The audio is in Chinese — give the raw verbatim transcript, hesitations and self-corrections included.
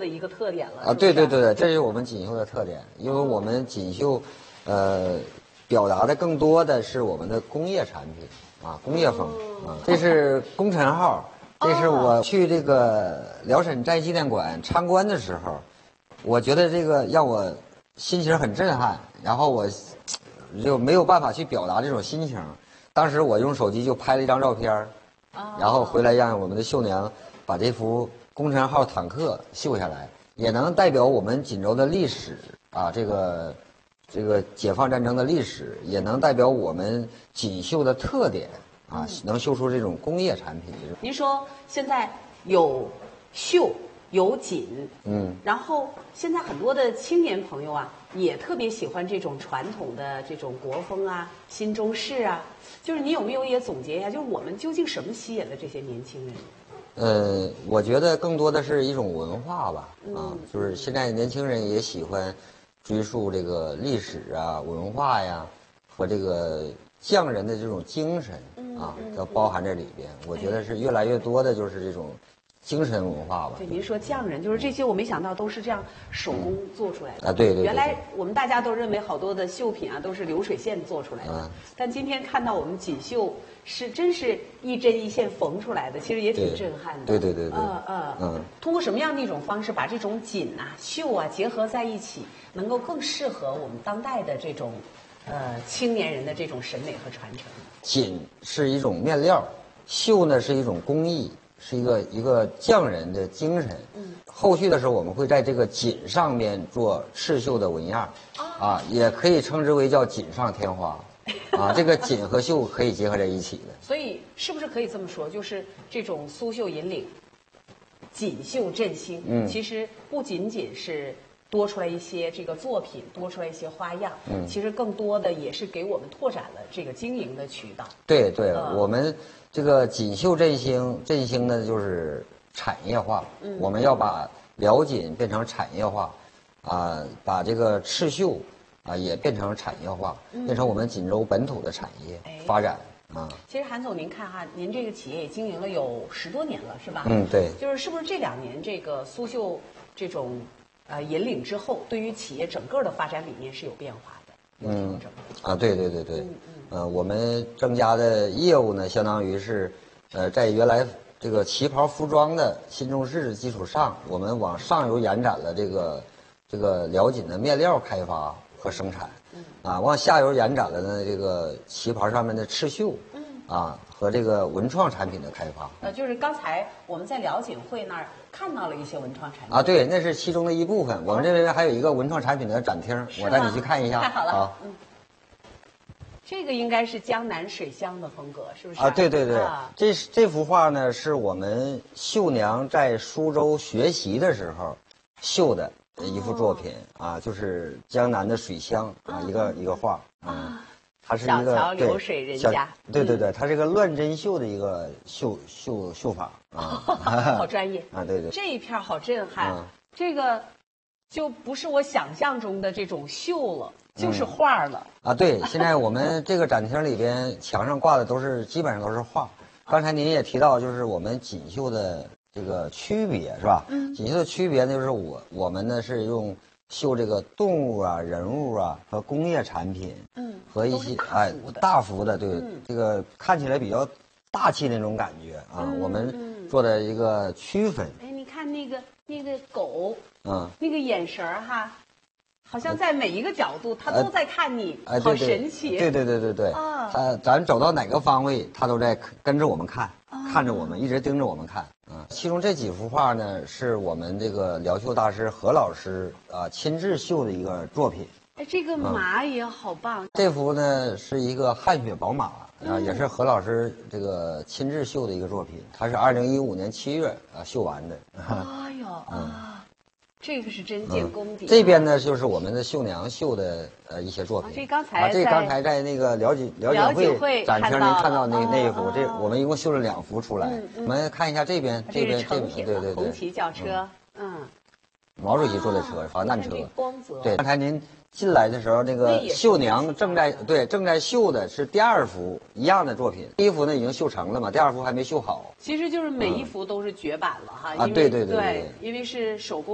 的一个特点了。 啊，对对对对，这是我们锦绣的特点，因为我们锦绣，呃，表达的更多的是我们的工业产品啊，工业风啊。这是工程号，这是我去这个辽沈战役纪念馆参观的时候，我觉得这个让我心情很震撼，然后我就没有办法去表达这种心情。当时我用手机就拍了一张照片，然后回来让我们的绣娘把这幅工程号坦克绣下来，也能代表我们锦州的历史啊，这个这个解放战争的历史，也能代表我们锦绣的特点啊，能绣出这种工业产品。 您说现在有绣有锦， 嗯， 然后现在很多的青年朋友啊，也特别喜欢这种传统的这种国风啊、新中式啊。就是你有没有也总结一下，就是我们究竟什么吸引了这些年轻人？ 呃，我觉得更多的是一种文化吧，啊，就是现在年轻人也喜欢追溯这个历史啊、文化呀，和这个匠人的这种精神啊，都包含在里边。我觉得是越来越多的就是这种精神文化吧。 对，您说匠人，就是这些，我没想到都是这样手工做出来的啊。对 对, 对。 原来我们大家都认为好多的绣品啊都是流水线做出来的， 啊、 但今天看到我们锦绣是真是一针一线缝出来的，其实也挺震撼的。 对对对对。 呃呃嗯。通过什么样的一种方式把这种锦啊、绣啊结合在一起，能够更适合我们当代的这种呃青年人的这种审美和传承？ 锦是一种面料，绣呢是一种工艺。是一个一个匠人的精神。嗯，后续的时候我们会在这个锦上面做刺绣的纹样，啊，也可以称之为叫锦上添花，啊，这个锦和绣可以结合在一起的。 所以是不是可以这么说，就是这种苏绣引领，锦绣振兴，嗯，其实不仅仅是多出来一些这个作品，多出来一些花样，嗯，其实更多的也是给我们拓展了这个经营的渠道。 对对，呃、我们。这个锦绣振兴，振兴呢就是产业化。嗯，我们要把辽锦变成产业化，啊，把这个刺绣啊也变成产业化，嗯、变成我们锦州本土的产业发展啊。 其实韩总，您看哈，您这个企业也经营了有十多年了，是吧？ 嗯，对。 就是是不是这两年这个苏绣这种呃引领之后，对于企业整个的发展理念是有变化的？ 嗯啊，对对对对。嗯呃，我们增加的业务呢，相当于是，呃，在原来这个旗袍服装的新中式的基础上，我们往上游延展了这个这个辽锦的面料开发和生产，啊，往下游延展了呢这个旗袍上面的刺绣，啊和这个文创产品的开发。 呃，就是刚才我们在辽锦会那儿看到了一些文创产品啊，对，那是其中的一部分。我们这边还有一个文创产品的展厅，我带你去看一下。 太好了， 啊。 嗯。这个应该是江南水乡的风格，是不是？ 啊，对对对，啊、这这幅画呢是我们绣娘在苏州学习的时候绣的一幅作品、哦、啊，就是江南的水乡啊，一个一个画啊，它是一个小桥流水人家， 对对对，它是一个乱针绣的一个绣绣绣法啊， 好专业啊，对对， 这一片好震撼，嗯、这个就不是我想象中的这种绣了。就是画了、 嗯、啊！对，现在我们这个展厅里边墙上挂的都是基本上都是画。刚才您也提到，就是我们锦绣的这个区别是吧？嗯，锦绣的区别呢，就是我我们呢是用绣这个动物啊、人物啊和工业产品，嗯，和一些哎大幅的，对、嗯、这个看起来比较大气那种感觉啊，嗯、我们做的一个区分。 哎，你看那个那个狗，嗯，那个眼神儿哈。好像在每一个角度，他都在看你， 哎、 好神奇。 对对对对对，啊，他咱走到哪个方位，他都在跟着我们看，啊、看着我们，一直盯着我们看。啊，其中这几幅画呢，是我们这个辽绣大师何老师啊亲自绣的一个作品。 哎，这个马也好棒。嗯、 这幅呢是一个汗血宝马啊，也是何老师这个亲自绣的一个作品，他是二零一五年七月啊绣完的。 哎呦啊！这个是真见功底、 嗯。这边呢，就是我们的绣娘绣的呃一些作品。 啊、这刚才、 啊、这刚才在那个辽锦辽锦会展厅您看到那哦、 那一幅，这我们一共绣了两幅出来。嗯嗯、我们看一下这边，这边这边对对对， 红旗轿车，嗯， 毛主席坐的车，防弹车。 光泽。 对，刚才您进来的时候，那个绣娘正在对正在绣的是第二幅一样的作品，第一幅呢已经绣成了嘛，第二幅还没绣好。 其实就是每一幅都是绝版了哈。 啊，对对对对，因为是手工。